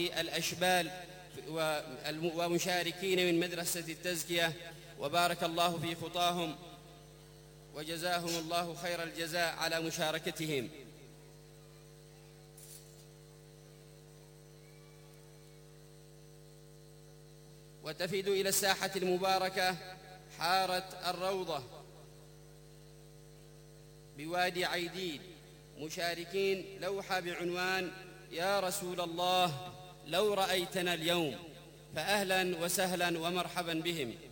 الأشبال ومشاركين من مدرسة التزكية، وبارك الله في خطاهم وجزاهم الله خير الجزاء على مشاركتهم. وتفد إلى الساحة المباركة حارة الروضة بوادي عيديد مشاركين لوحة بعنوان يا رسول الله لو رأيتنا اليوم، فأهلا وسهلا ومرحبا بهم.